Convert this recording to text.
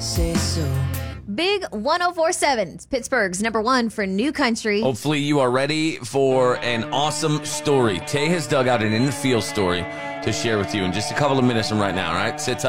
say so. Big 104.7. It's Pittsburgh's number one for new country. Hopefully you are ready for an awesome story. Tay has dug out an in-the-field story to share with you in just a couple of minutes from right now, all right? Sit tight.